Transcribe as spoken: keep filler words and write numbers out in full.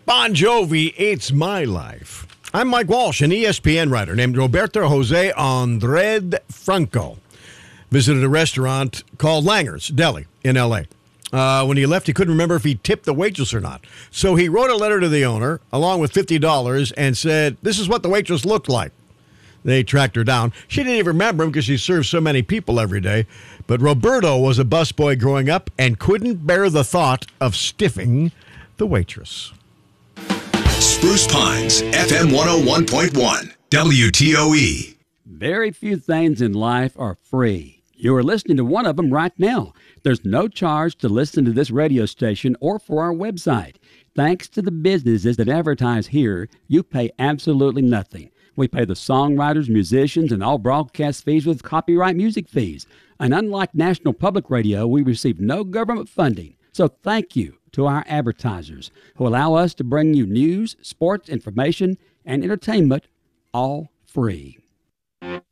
Bon Jovi, It's My Life. I'm Mike Walsh, an E S P N writer named Roberto Jose Andred Franco. Visited a restaurant called Langer's Deli in L A. Uh, when he left, he couldn't remember if he tipped the waitress or not. So he wrote a letter to the owner, along with fifty dollars, and said, this is what the waitress looked like. They tracked her down. She didn't even remember him because she served so many people every day. But Roberto was a busboy growing up and couldn't bear the thought of stiffing the waitress. Spruce Pines, F M one oh one point one, W T O E. Very few things in life are free. You are listening to one of them right now. There's no charge to listen to this radio station or for our website. Thanks to the businesses that advertise here, you pay absolutely nothing. We pay the songwriters, musicians, and all broadcast fees with copyright music fees. And unlike National Public Radio, we receive no government funding. So thank you to our advertisers who allow us to bring you news, sports, information, and entertainment all free.